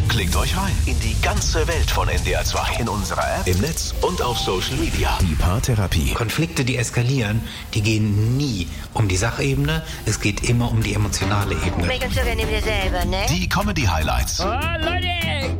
Klickt euch rein in die ganze Welt von NDR 2. In unserer App, im Netz und auf Social Media. Die Paartherapie. Konflikte, die eskalieren, die gehen nie um die Sachebene. Es geht immer um die emotionale Ebene. Meckern wir selber, ne? Die Comedy-Highlights. Oh, Leute,